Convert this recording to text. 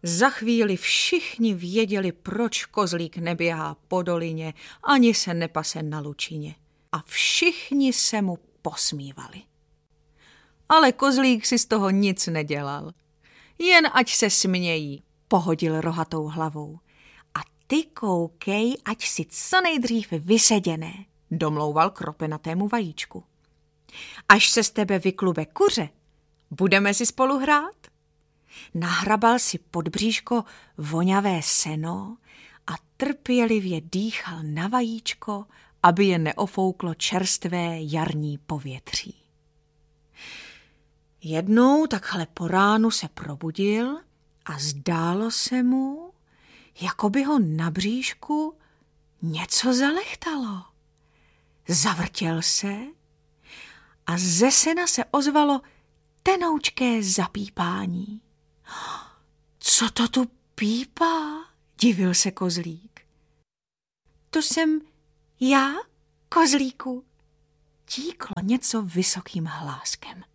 Za chvíli všichni věděli, proč kozlík neběhá po dolině, ani se nepase na lučině. A všichni se mu posmívali. Ale kozlík si z toho nic nedělal. Jen ať se smějí, pohodil rohatou hlavou. A ty koukej, ať si co nejdřív vyseděné, domlouval kropenatému vajíčku. Až se z tebe vyklube kuře, budeme si spolu hrát? Nahrabal si pod bříško voňavé seno a trpělivě dýchal na vajíčko, aby je neofouklo čerstvé jarní povětří. Jednou takhle po ránu se probudil a zdálo se mu, jako by ho na bříšku něco zalechtalo. Zavrtěl se a ze sena se ozvalo tenoučké zapípání. Co to tu pípá? Divil se kozlík. To jsem já, kozlíku, tíklo něco vysokým hláskem.